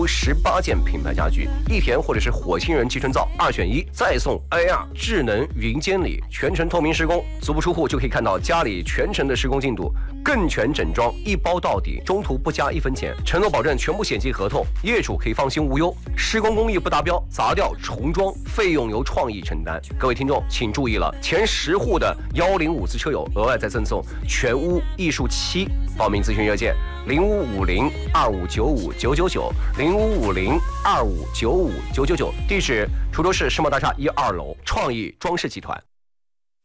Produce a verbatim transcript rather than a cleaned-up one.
屋十八件品牌家具，一田或者是火星人集成灶二选一，再送 A R 智能云监理，全程透明施工，足不出户就可以看到家里全程的施工进度，更全整装，一包到底，中途不加一分钱，承诺保证全部险金合同，业主可以放心无忧。施工工艺不达标，砸掉重装，费用由创意承担。各位听众请注意了，前十户的幺零五次车友额外再赠送全屋艺术漆。报名咨询热线零五五零二五九五九九九零五五零二五九五九九九，地址滁州市世贸大厦一二楼，创意装饰集团。